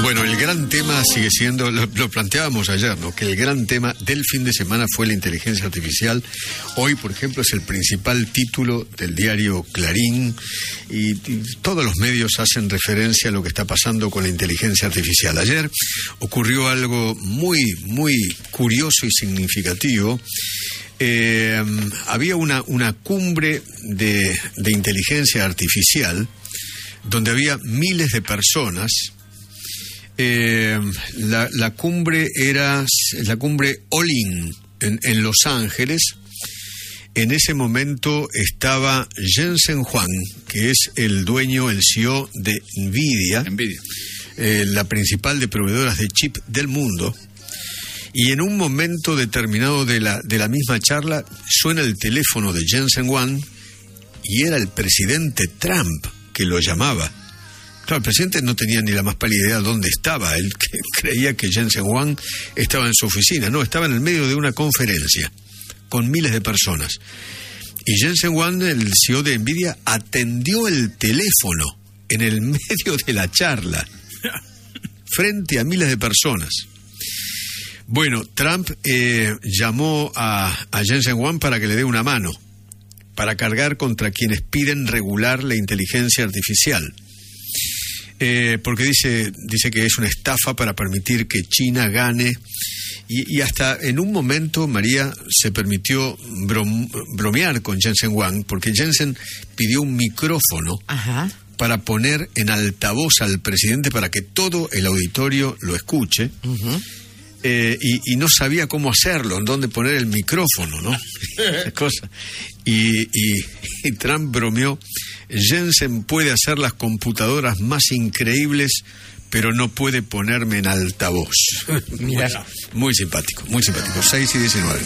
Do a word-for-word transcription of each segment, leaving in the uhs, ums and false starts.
Bueno, el gran tema sigue siendo, lo, lo planteábamos ayer, ¿no? Que el gran tema del fin de semana fue la inteligencia artificial. Hoy, por ejemplo, es el principal título del diario Clarín y, y todos los medios hacen referencia a lo que está pasando con la inteligencia artificial. Ayer ocurrió algo muy, muy curioso y significativo. Eh, había una, una cumbre de, de inteligencia artificial donde había miles de personas. Eh, la, la cumbre era la cumbre All In en, en Los Ángeles. En ese momento estaba Jensen Huang, que es el dueño, el C E O de Nvidia, Nvidia. Eh, la principal de proveedoras de chip del mundo. Y en un momento determinado de la, de la misma charla suena el teléfono de Jensen Huang y era el presidente Trump que lo llamaba. Claro, el presidente no tenía ni la más pálida idea de dónde estaba. Él creía que Jensen Huang estaba en su oficina. No, estaba en el medio de una conferencia con miles de personas. Y Jensen Huang, el C E O de Nvidia, atendió el teléfono en el medio de la charla, frente a miles de personas. Bueno, Trump eh, llamó a, a Jensen Huang para que le dé una mano, para cargar contra quienes piden regular la inteligencia artificial. Eh, porque dice, dice que es una estafa para permitir que China gane. Y, y hasta en un momento, María, se permitió brom, bromear con Jensen Huang, porque Jensen pidió un micrófono. Ajá. Para poner en altavoz al presidente para que todo el auditorio lo escuche. Uh-huh. Eh, y, y no sabía cómo hacerlo, en dónde poner el micrófono, ¿no? Cosa. Y, y, y Trump bromeó: Jensen puede hacer las computadoras más increíbles, pero no puede ponerme en altavoz. Muy, muy simpático, muy simpático. seis y diecinueve.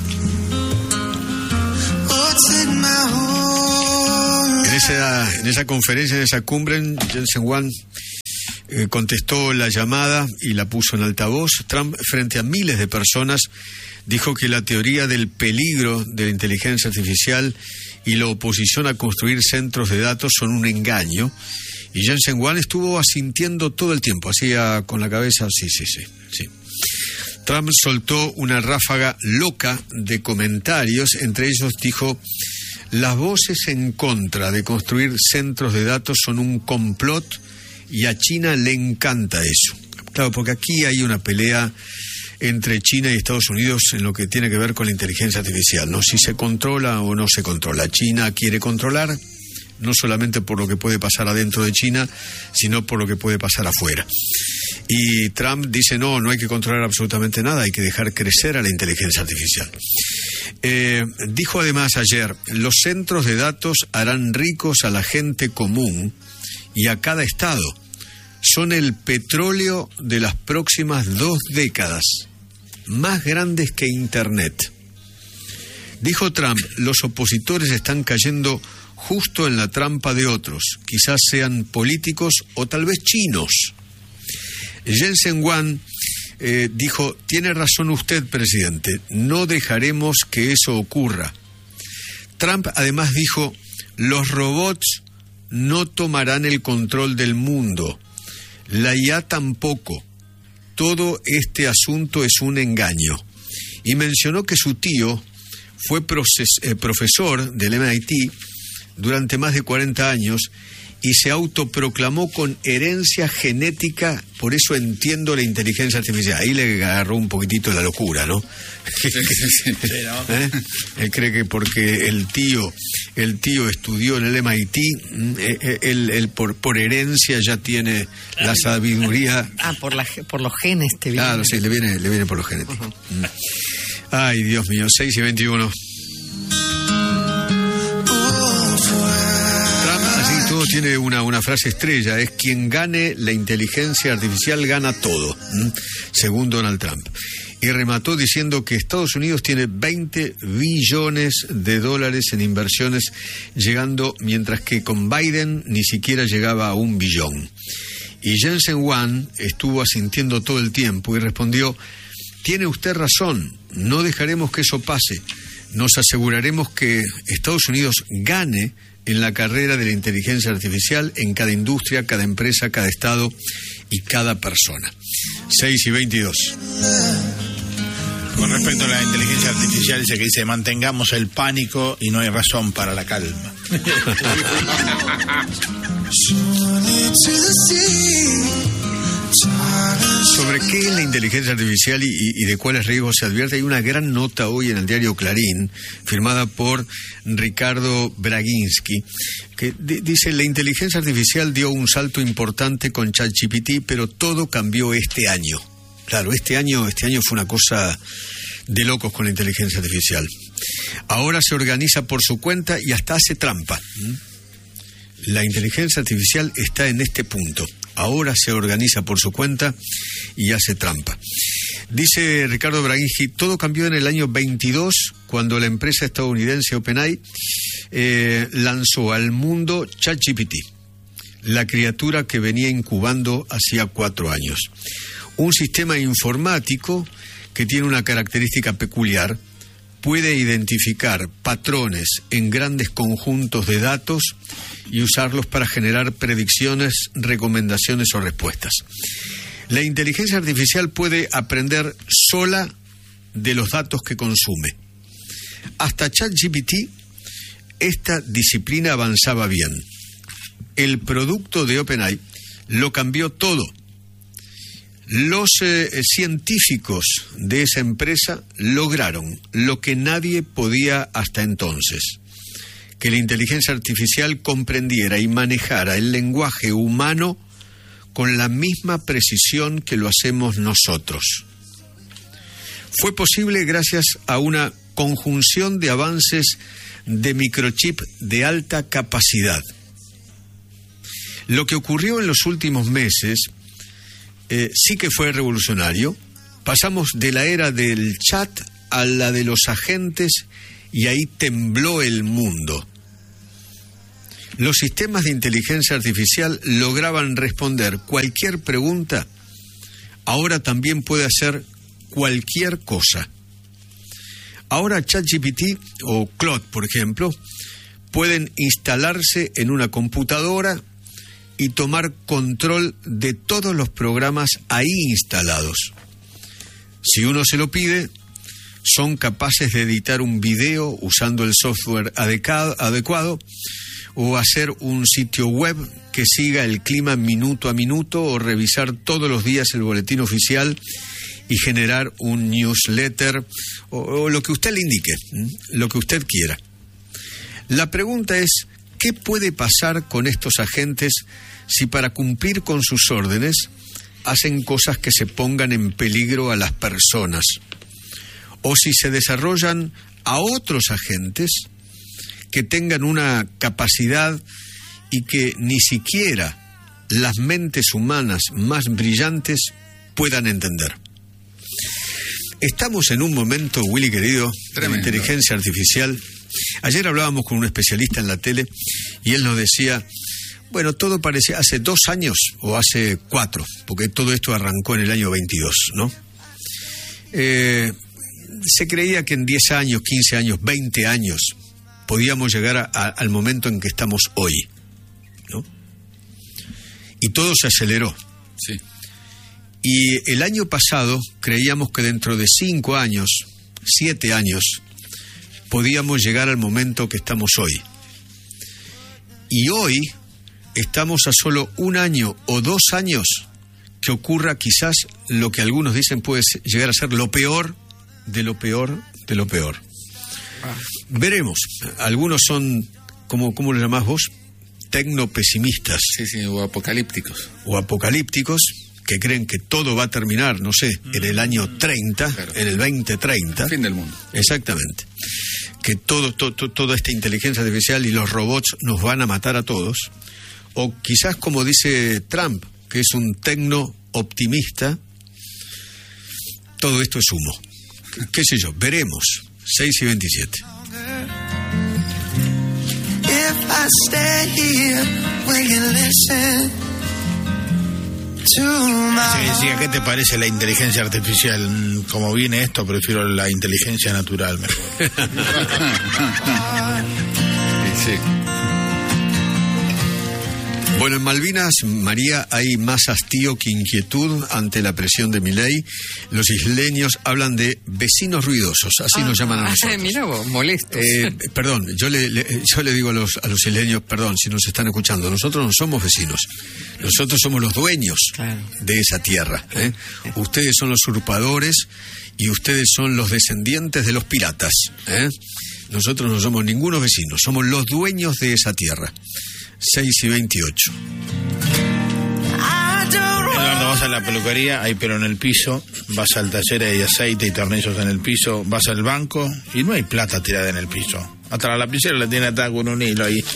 En esa, en esa conferencia, en esa cumbre, Jensen Huang Eh, contestó la llamada y la puso en altavoz. Trump, frente a miles de personas, dijo que la teoría del peligro de la inteligencia artificial y la oposición a construir centros de datos son un engaño. Y Jensen Huang estuvo asintiendo todo el tiempo, hacía con la cabeza sí, sí, sí, sí. Trump soltó una ráfaga loca de comentarios. Entre ellos dijo: las voces en contra de construir centros de datos son un complot y a China le encanta eso. Claro, porque aquí hay una pelea entre China y Estados Unidos en lo que tiene que ver con la inteligencia artificial, ¿no? Si se controla o no se controla. China quiere controlar, no solamente por lo que puede pasar adentro de China, sino por lo que puede pasar afuera. Y Trump dice: no, no hay que controlar absolutamente nada, hay que dejar crecer a la inteligencia artificial. Eh, dijo además ayer: los centros de datos harán ricos a la gente común y a cada estado. Son el petróleo de las próximas dos décadas, más grandes que Internet. Dijo Trump: los opositores están cayendo justo en la trampa de otros, quizás sean políticos o tal vez chinos. Jensen Huang eh, dijo: tiene razón usted, presidente, no dejaremos que eso ocurra. Trump además dijo: los robots no tomarán el control del mundo, la I A tampoco, todo este asunto es un engaño. Y mencionó que su tío fue proces, eh, profesor del M I T durante más de cuarenta años y se autoproclamó con herencia genética, por eso entiendo la inteligencia artificial. Ahí le agarró un poquitito la locura, ¿no? ¿Eh? Él cree que porque el tío el tío estudió en el M I T, él, él por, por herencia ya tiene la sabiduría. Ah, por, la, por los genes te viene. Claro, sí, le viene, le viene por los genéticos. Uh-huh. Ay, Dios mío, seis y veintiuno. Todo tiene una, una frase estrella: es quien gane la inteligencia artificial gana todo, ¿m? según Donald Trump. Y remató diciendo que Estados Unidos tiene veinte billones de dólares en inversiones, llegando, mientras que con Biden ni siquiera llegaba a un billón. Y Jensen Huang estuvo asintiendo todo el tiempo y respondió: tiene usted razón, no dejaremos que eso pase, nos aseguraremos que Estados Unidos gane en la carrera de la inteligencia artificial en cada industria, cada empresa, cada estado y cada persona. seis y veintidós. Con respecto a la inteligencia artificial, dice que dice: mantengamos el pánico y no hay razón para la calma. Sobre qué es la inteligencia artificial y, y de cuáles riesgos se advierte, hay una gran nota hoy en el diario Clarín, firmada por Ricardo Braginski, que d- dice: la inteligencia artificial dio un salto importante con ChatGPT, pero todo cambió este año. Claro, este año, este año fue una cosa de locos con la inteligencia artificial. Ahora se organiza por su cuenta y hasta hace trampa. La inteligencia artificial está en este punto. Ahora se organiza por su cuenta y hace trampa. Dice Ricardo Braginski: todo cambió en el año veintidós, cuando la empresa estadounidense OpenAI eh, lanzó al mundo ChatGPT, la criatura que venía incubando hacía cuatro años. Un sistema informático que tiene una característica peculiar: puede identificar patrones en grandes conjuntos de datos y usarlos para generar predicciones, recomendaciones o respuestas. La inteligencia artificial puede aprender sola de los datos que consume. Hasta ChatGPT, esta disciplina avanzaba bien. El producto de OpenAI lo cambió todo. Los eh, científicos de esa empresa lograron lo que nadie podía hasta entonces: que la inteligencia artificial comprendiera y manejara el lenguaje humano con la misma precisión que lo hacemos nosotros. Fue posible gracias a una conjunción de avances de microchip de alta capacidad. Lo que ocurrió en los últimos meses Eh, sí que fue revolucionario. Pasamos de la era del chat a la de los agentes y ahí tembló el mundo. Los sistemas de inteligencia artificial lograban responder cualquier pregunta. Ahora también puede hacer cualquier cosa. Ahora ChatGPT o Claude, por ejemplo, pueden instalarse en una computadora y tomar control de todos los programas ahí instalados. Si uno se lo pide, son capaces de editar un video usando el software adecuado, o hacer un sitio web que siga el clima minuto a minuto, o revisar todos los días el boletín oficial y generar un newsletter, o, o lo que usted le indique, lo que usted quiera. La pregunta es: ¿qué puede pasar con estos agentes si para cumplir con sus órdenes hacen cosas que se pongan en peligro a las personas? O si se desarrollan a otros agentes que tengan una capacidad y que ni siquiera las mentes humanas más brillantes puedan entender. Estamos en un momento, Willy querido, de la inteligencia artificial. Ayer hablábamos con un especialista en la tele y él nos decía: bueno, todo parece hace dos años o hace cuatro, porque todo esto arrancó en el año veintidós, ¿no? Eh, se creía que en diez años, quince años, veinte años podíamos llegar a, a, al momento en que estamos hoy, ¿no? Y todo se aceleró. Sí. Y el año pasado creíamos que dentro de cinco años, siete años, podíamos llegar al momento que estamos hoy. Y hoy estamos a solo un año o dos años que ocurra quizás lo que algunos dicen puede llegar a ser lo peor de lo peor de lo peor. Ah. Veremos. Algunos son, ¿cómo, cómo lo llamás vos? Tecnopesimistas. Sí, sí, o apocalípticos. O apocalípticos, que creen que todo va a terminar, no sé, en el año treinta, claro, en el veinte treinta. El fin del mundo. Exactamente. Que todo, to, to, toda esta inteligencia artificial y los robots nos van a matar a todos. O quizás, como dice Trump, que es un tecno optimista, todo esto es humo. ¿Qué sé yo? Veremos. seis y veintisiete. Sí, decía, ¿qué te parece la inteligencia artificial? Como viene esto, prefiero la inteligencia natural mejor. Sí. Bueno, en Malvinas, María, hay más hastío que inquietud ante la presión de Milei. Los isleños hablan de vecinos ruidosos, así ah, nos llaman a nosotros. Mira vos, molestos. Eh, perdón, yo le, le, yo le digo a los, a los isleños, perdón, si nos están escuchando, nosotros no somos vecinos, nosotros somos los dueños claro. de esa tierra. ¿eh? Ustedes son los usurpadores y ustedes son los descendientes de los piratas. ¿eh? Nosotros no somos ningunos vecinos, somos los dueños de esa tierra. seis y veintiocho. Eduardo, vas a la peluquería, hay pelo en el piso, vas al taller, hay aceite y tornillos en el piso, vas al banco y no hay plata tirada en el piso. Hasta la lapicera la tiene atada con un hilo ahí.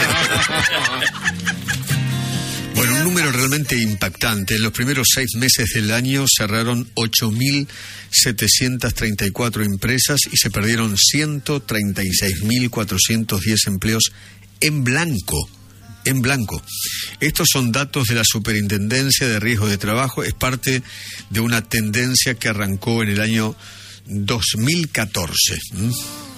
Bueno, un número realmente impactante. En los primeros seis meses del año cerraron ocho mil setecientas treinta y cuatro empresas y se perdieron ciento treinta y seis mil cuatrocientos diez empleos en blanco. En blanco. Estos son datos de la Superintendencia de Riesgo de Trabajo. Es parte de una tendencia que arrancó en el año dos mil catorce. ¿Mm?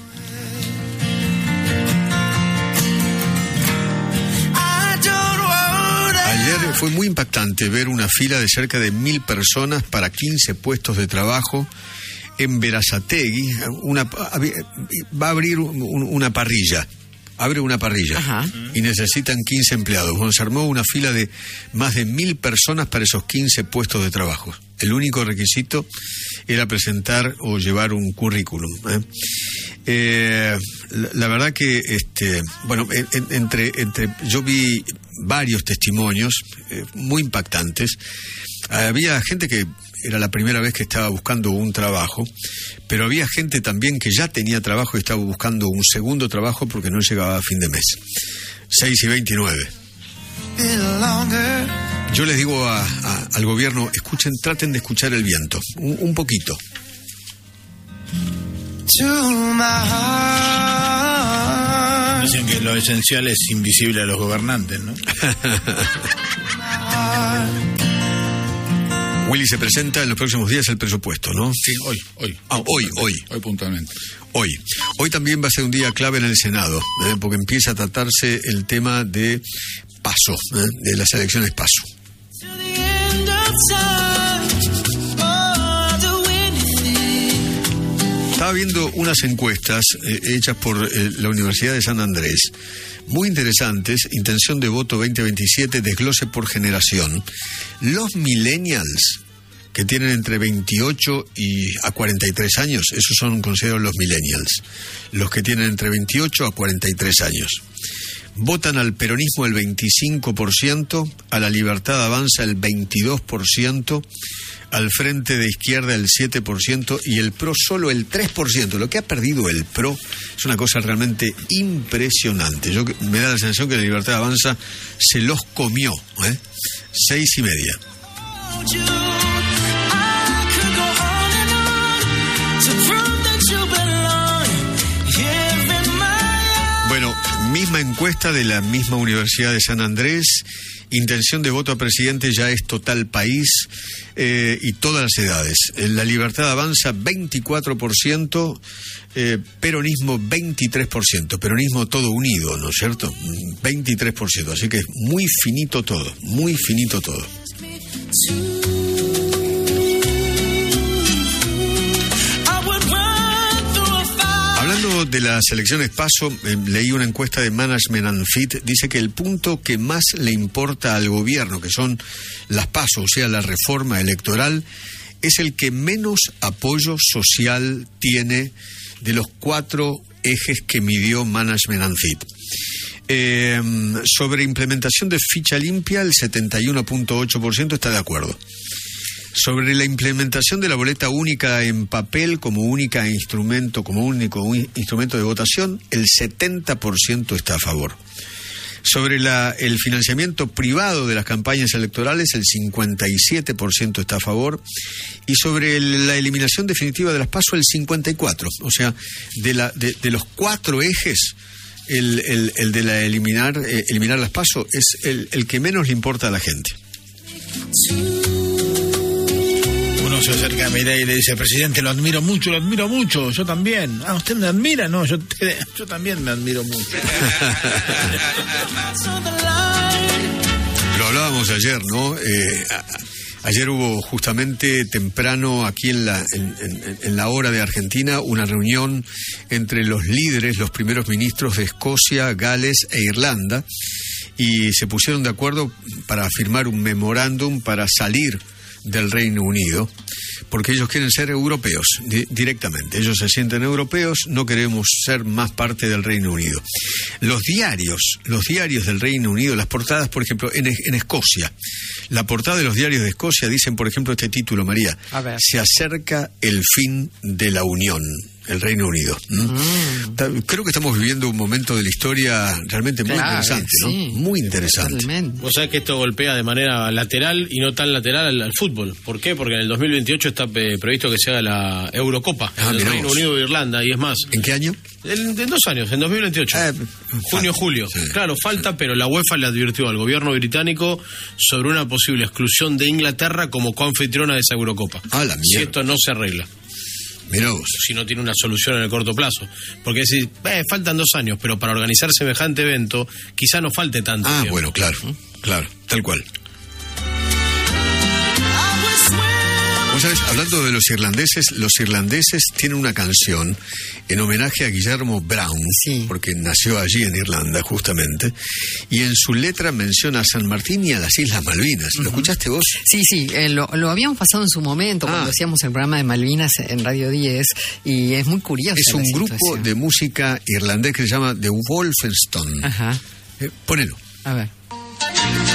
Ayer fue muy impactante ver una fila de cerca de mil personas para quince puestos de trabajo en Berazategui. Una, va a abrir un, una parrilla. Abre una parrilla Ajá. y necesitan quince empleados. Bueno, se armó una fila de más de mil personas para esos quince puestos de trabajo. El único requisito era presentar o llevar un currículum. ¿eh? Eh, la, la verdad que, este, bueno, en, en, entre, entre, yo vi varios testimonios eh, muy impactantes. Había gente que era la primera vez que estaba buscando un trabajo, pero había gente también que ya tenía trabajo y estaba buscando un segundo trabajo porque no llegaba a fin de mes. seis y veintinueve. Yo les digo a, a, al gobierno, escuchen, traten de escuchar el viento, un, un poquito. Dicen que lo esencial es invisible a los gobernantes, ¿no? Willy, se presenta en los próximos días el presupuesto, ¿no? Sí, hoy, hoy. Ah, hoy, hoy. Hoy puntualmente. Hoy. Hoy también va a ser un día clave en el Senado, ¿eh? porque empieza a tratarse el tema de paso, ¿eh? de las elecciones paso. Estaba viendo unas encuestas eh, hechas por eh, la Universidad de San Andrés, muy interesantes, intención de voto veinte veintisiete, desglose por generación. Los millennials, que tienen entre veintiocho y a cuarenta y tres años, esos son considerados los millennials, los que tienen entre veintiocho a cuarenta y tres años, votan al peronismo el veinticinco por ciento, a la Libertad Avanza el veintidós por ciento, al Frente de Izquierda el siete por ciento y el PRO solo el tres por ciento. Lo que ha perdido el PRO es una cosa realmente impresionante. Yo me da la sensación que la Libertad Avanza se los comió. ¿eh? Seis y media. Bueno, misma encuesta de la misma Universidad de San Andrés. Intención de voto a presidente ya es total país eh, y todas las edades. La Libertad Avanza veinticuatro por ciento, eh, peronismo veintitrés por ciento, peronismo todo unido, ¿no es cierto? veintitrés por ciento, así que es muy finito todo, muy finito todo. Hablando de las elecciones PASO, eh, leí una encuesta de Management and Fit, dice que el punto que más le importa al gobierno, que son las PASO, o sea, la reforma electoral, es el que menos apoyo social tiene de los cuatro ejes que midió Management and Fit. Eh, sobre implementación de ficha limpia, el setenta y uno punto ocho por ciento está de acuerdo. Sobre la implementación de la boleta única en papel como única instrumento, como único instrumento de votación, el setenta por ciento está a favor. Sobre la, el financiamiento privado de las campañas electorales, el cincuenta y siete por ciento está a favor. Y sobre el, la eliminación definitiva de las PASO, el cincuenta y cuatro por ciento. O sea, de, la, de, de los cuatro ejes, el, el, el de la eliminar, eh, eliminar las PASO es el, el que menos le importa a la gente. Uno se acerca a Milei y le dice, presidente, lo admiro mucho, lo admiro mucho, yo también. Ah, ¿usted me admira? No, yo, te, yo también me admiro mucho. hablábamos ayer, ¿no? Eh, a, ayer hubo justamente temprano aquí en la, en, en, en la hora de Argentina una reunión entre los líderes, los primeros ministros de Escocia, Gales e Irlanda, y se pusieron de acuerdo para firmar un memorándum para salir del Reino Unido, porque ellos quieren ser europeos di- directamente. Ellos se sienten europeos, no queremos ser más parte del Reino Unido. Los diarios, los diarios del Reino Unido, las portadas, por ejemplo, en, en Escocia, la portada de los diarios de Escocia dicen, por ejemplo, este título, María: A ver. se acerca el fin de la Unión, el Reino Unido. ¿Mm? Mm. Ta- Creo que estamos viviendo un momento de la historia realmente muy Claro, interesante, ¿no? sí. Muy interesante. Totalmente. Vos sabés que esto golpea de manera lateral y no tan lateral al, al fútbol. ¿Por qué? Porque en el dos mil veintiocho está eh, previsto que se haga la Eurocopa Ah, en el mirá Reino vos. Unido de Irlanda, y es más, ¿En qué año? en, en dos años, en dos mil veintiocho. Eh, Junio, falta, julio. sí. Claro, falta, pero la UEFA le advirtió al gobierno británico sobre una posible exclusión de Inglaterra como coanfitriona de esa Eurocopa. Ah, la si mierda. esto no se arregla, Mirá vos. si no tiene una solución en el corto plazo. Porque si eh, faltan dos años, pero para organizar semejante evento, quizá no falte tanto Ah, tiempo. bueno, claro, claro, tal cual. Vos sabés, hablando de los irlandeses, los irlandeses tienen una canción en homenaje a Guillermo Brown, Sí. porque nació allí en Irlanda, justamente, y en su letra menciona a San Martín y a las Islas Malvinas. ¿Lo escuchaste vos? Sí, sí, eh, lo, lo habíamos pasado en su momento Ah. cuando hacíamos el programa de Malvinas en Radio diez, y es muy curioso. Es un grupo de música irlandés que se llama The Wolfenstone. Ajá, Eh, ponelo. a ver.